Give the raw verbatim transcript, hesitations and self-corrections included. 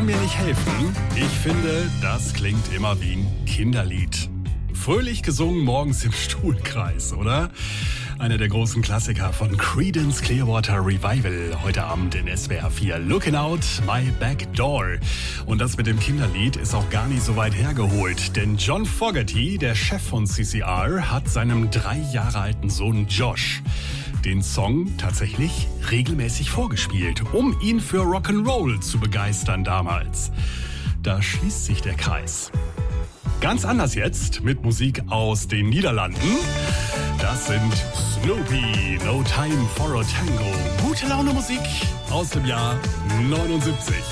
kann mir nicht helfen. Ich finde, das klingt immer wie ein Kinderlied. Fröhlich gesungen morgens im Stuhlkreis, oder? Einer der großen Klassiker von Creedence Clearwater Revival. Heute Abend in S W R vier. Looking Out My Back Door. Und das mit dem Kinderlied ist auch gar nicht so weit hergeholt. Denn John Fogerty, der Chef von C C R, hat seinem drei Jahre alten Sohn Josh den Song tatsächlich regelmäßig vorgespielt, um ihn für Rock'n'Roll zu begeistern damals. Da schließt sich der Kreis. Ganz anders jetzt mit Musik aus den Niederlanden. Das sind Snoopy, No Time for a Tango. Gute Laune Musik aus dem Jahr neunundsiebzig.